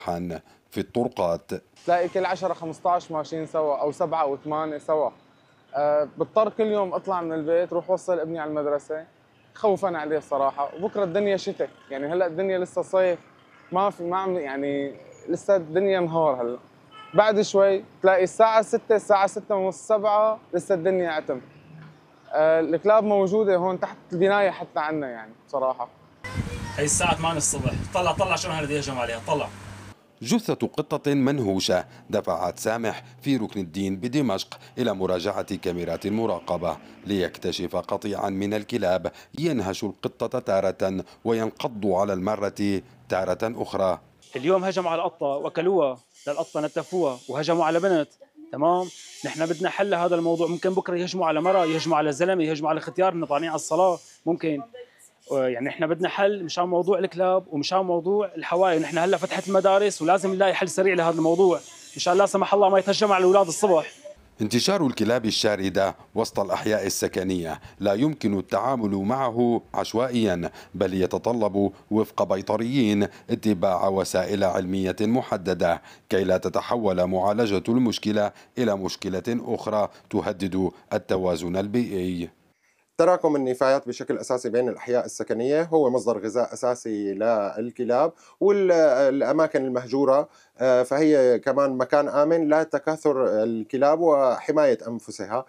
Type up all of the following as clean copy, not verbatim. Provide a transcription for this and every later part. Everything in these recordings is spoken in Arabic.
في الطرقات. تلاقي كل 10 15 ماشيين سوا او 7 او 8 سوا. بضطر كل يوم اطلع من البيت روح وصل ابني على المدرسه، خوفا عليه الصراحه. وبكره الدنيا شتاء، يعني هلا الدنيا لسه صيف، ما عم يعني لسه الدنيا نهار. هلا بعد شوي تلاقي الساعه 6 الساعه 6 ونص 7 لسه الدنيا عتم. الكلاب موجوده هون تحت البنايه حتى عنا يعني بصراحه. هي الساعه 8 الصبح، طلع شو هالذي يهجم عليها. طلع جثة قطة منهوشة دفعت سامح في ركن الدين بدمشق إلى مراجعة كاميرات المراقبة ليكتشف قطيعا من الكلاب ينهش القطة تارة وينقض على المرة تارة أخرى. اليوم هجموا على القطة وأكلوها، للقطة نتفوها وهجموا على بنت. تمام، نحن بدنا حل هذا الموضوع. ممكن بكره يهجموا على مرة، يهجموا على زلمة، يهجموا على ختيار طالعين على الصلاة. ممكن يعني احنا بدنا حل مشان موضوع الكلاب ومشان موضوع الحوايا. نحن هلا فتحت المدارس ولازم نلاقي حل سريع لهذا الموضوع مشان لا سمح الله ما يتهجم على الاولاد الصبح. انتشار الكلاب الشاردة وسط الأحياء السكنية لا يمكن التعامل معه عشوائيا، بل يتطلب وفق بيطريين اتباع وسائل علمية محددة كي لا تتحول معالجة المشكلة إلى مشكلة أخرى تهدد التوازن البيئي. تراكم النفايات بشكل أساسي بين الأحياء السكنية هو مصدر غذاء أساسي للكلاب، والأماكن المهجورة فهي كمان مكان آمن لتكاثر الكلاب وحماية أنفسها.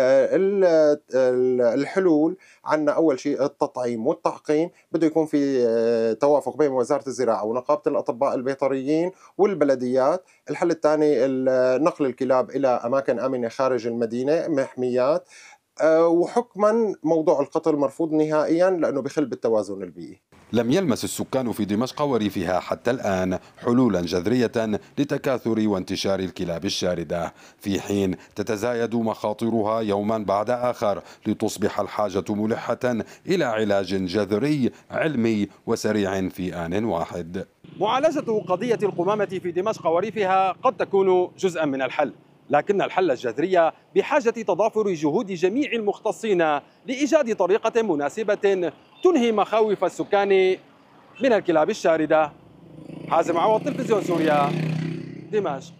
الحلول عنا أول شيء التطعيم والتعقيم، بده يكون في توافق بين وزارة الزراعة ونقابة الأطباء البيطريين والبلديات. الحل الثاني نقل الكلاب إلى أماكن آمنة خارج المدينة، محميات. وحكما موضوع القتل مرفوض نهائيا لأنه بخل بالتوازن البيئي. لم يلمس السكان في دمشق وريفها حتى الآن حلولا جذرية لتكاثر وانتشار الكلاب الشاردة، في حين تتزايد مخاطرها يوما بعد آخر لتصبح الحاجة ملحة إلى علاج جذري علمي وسريع في آن واحد. معالجة قضية القمامة في دمشق وريفها قد تكون جزءا من الحل، لكن الحل الجذري بحاجة تضافر جهود جميع المختصين لإيجاد طريقة مناسبة تنهي مخاوف السكان من الكلاب الشاردة. حازم عوض، تلفزيون سوريا، دمشق.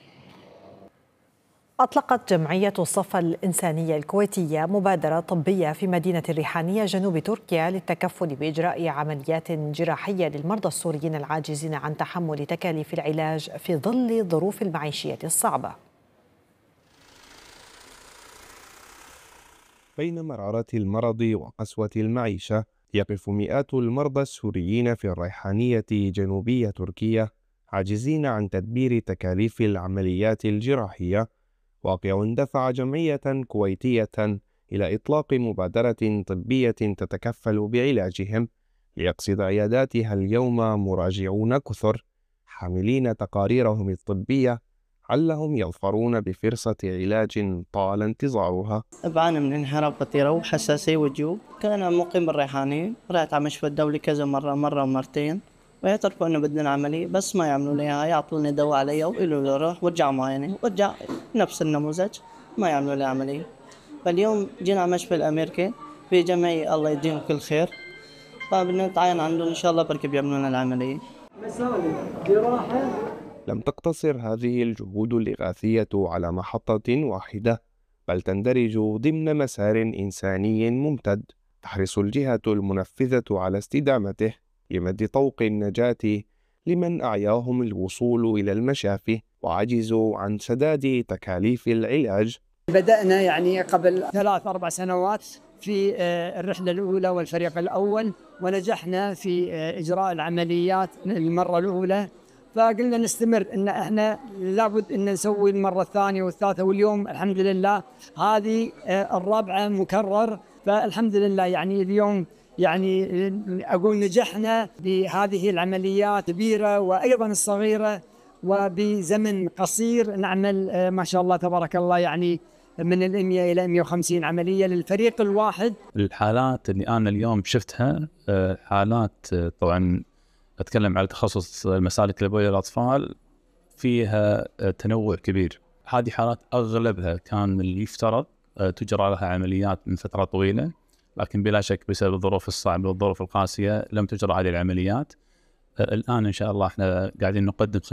أطلقت جمعية الصفا الإنسانية الكويتية مبادرة طبية في مدينة الريحانية جنوب تركيا للتكفل بإجراء عمليات جراحية للمرضى السوريين العاجزين عن تحمل تكاليف العلاج في ظل الظروف المعيشية الصعبة. بين مرارة المرض وقسوة المعيشة يقف مئات المرضى السوريين في الريحانية جنوبية تركيا عاجزين عن تدبير تكاليف العمليات الجراحية. واقع دفع جمعية كويتية إلى إطلاق مبادرة طبية تتكفل بعلاجهم، ليقصد عياداتها اليوم مراجعون كثر حاملين تقاريرهم الطبية علهم يظفرون بفرصة علاج طال انتظارها. بعاني من انحراف خطيرة وحساسية وجيوب. كان مقيم بالريحانية، رحت على مشفى الدولي كذا مرة ومرتين، ويعترفوا انه بدنا عملية بس ما يعملوا لي اياها، يعطوني دواء عليها ويقولوا لي روح وارجع معاينة وارجع نفس النموذج، ما يعملوا لي عملية. فاليوم جينا على مشفى الأمريكي في جمعية الله يديهم كل خير، فبدنا نتعاين عندهم ان شاء الله بركي بيعملوا لنا العملية. لم تقتصر هذه الجهود الإغاثية على محطة واحدة، بل تندرج ضمن مسار إنساني ممتد تحرص الجهة المنفذة على استدامته لمد طوق النجاة لمن أعياهم الوصول إلى المشافي وعجزوا عن سداد تكاليف العلاج. بدأنا يعني قبل 3-4 سنوات في الرحلة الأولى والفريق الأول، ونجحنا في إجراء العمليات المرة الأولى، فقلنا نستمر إن إحنا لابد إن نسوي المرة الثانية والثالثة، واليوم الحمد لله هذه الرابعة مكرر. فالحمد لله يعني اليوم يعني أقول نجحنا بهذه العمليات الكبيرة وأيضا الصغيرة، وبزمن قصير نعمل ما شاء الله تبارك الله يعني من 100 إلى 150 عملية للفريق الواحد. الحالات اللي أنا اليوم شفتها حالات طبعا أتكلم على تخصص المسالك الليمفاوية للأطفال فيها تنوع كبير. هذه حالات أغلبها كان اللي يفترض تجرى لها عمليات من فترة طويلة، لكن بلا شك بسبب الظروف الصعبة والظروف القاسية لم تجرى هذه العمليات. الآن إن شاء الله احنا قاعدين نقدم